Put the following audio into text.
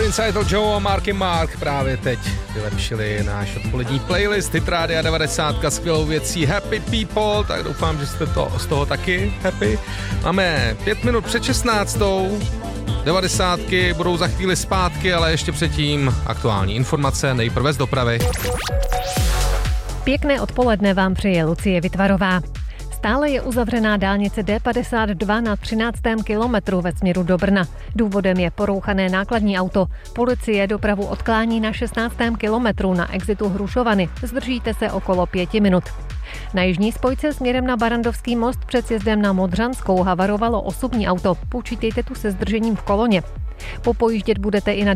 Recital Joe a Marky Mark právě teď vylepšili náš odpolední playlist Hit Rádia 90 skvělou věcí Happy People, tak doufám, že jste z toho taky happy. Máme 5 minut před 16. 90 budou za chvíli zpátky, ale ještě předtím aktuální informace, nejprve z dopravy. Pěkné odpoledne vám přeje Lucie Vytvarová. Stále je uzavřená dálnice D52 na 13. kilometru ve směru do Brna. Důvodem je porouchané nákladní auto. Policie dopravu odklání na 16. kilometru na exitu Hrušovany. Zdržíte se okolo 5 minut. Na jižní spojce směrem na Barandovský most před sjezdem na Modřanskou havarovalo osobní auto. Počítejte tu se zdržením v koloně. Popojíždět budete i na